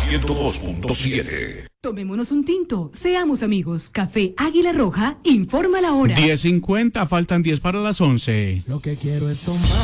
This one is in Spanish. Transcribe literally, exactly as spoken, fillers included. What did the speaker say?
ciento dos punto siete. Tomémonos un tinto, seamos amigos. Café Águila Roja, informa la hora. diez cincuenta, faltan diez para las once. Lo que quiero es tomar.